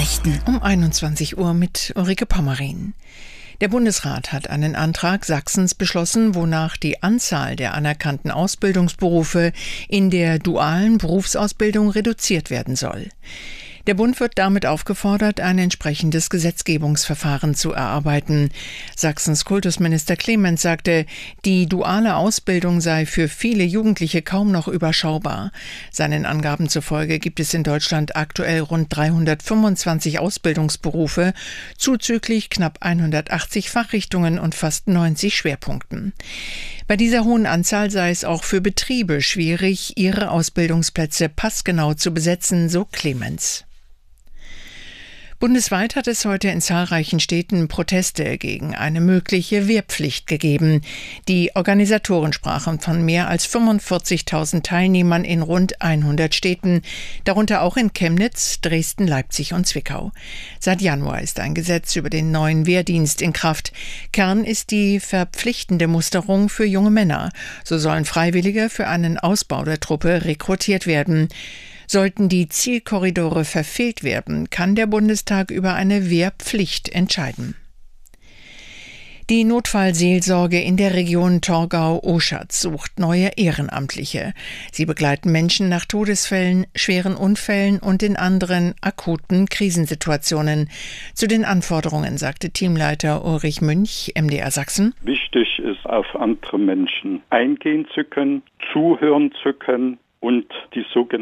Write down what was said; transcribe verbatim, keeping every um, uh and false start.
Nachrichten um einundzwanzig Uhr mit Ulrike Pommerin. Der Bundesrat hat einen Antrag Sachsens beschlossen, wonach die Anzahl der anerkannten Ausbildungsberufe in der dualen Berufsausbildung reduziert werden soll. Der Bund wird damit aufgefordert, ein entsprechendes Gesetzgebungsverfahren zu erarbeiten. Sachsens Kultusminister Clements sagte, die duale Ausbildung sei für viele Jugendliche kaum noch überschaubar. Seinen Angaben zufolge gibt es in Deutschland aktuell rund dreihundertfünfundzwanzig Ausbildungsberufe, zuzüglich knapp hundertachtzig Fachrichtungen und fast neunzig Schwerpunkten. Bei dieser hohen Anzahl sei es auch für Betriebe schwierig, ihre Ausbildungsplätze passgenau zu besetzen, so Clements. Bundesweit hat es heute in zahlreichen Städten Proteste gegen eine mögliche Wehrpflicht gegeben. Die Organisatoren sprachen von mehr als fünfundvierzigtausend Teilnehmern in rund hundert Städten, darunter auch in Chemnitz, Dresden, Leipzig und Zwickau. Seit Januar ist ein Gesetz über den neuen Wehrdienst in Kraft. Kern ist die verpflichtende Musterung für junge Männer. So sollen Freiwillige für einen Ausbau der Truppe rekrutiert werden. Sollten die Zielkorridore verfehlt werden, kann der Bundestag über eine Wehrpflicht entscheiden. Die Notfallseelsorge in der Region Torgau-Oschatz sucht neue Ehrenamtliche. Sie begleiten Menschen nach Todesfällen, schweren Unfällen und in anderen akuten Krisensituationen. Zu den Anforderungen sagte Teamleiter Ulrich Münch, M D R Sachsen: Wichtig ist, auf andere Menschen eingehen zu können, zuhören zu können und die sogenannte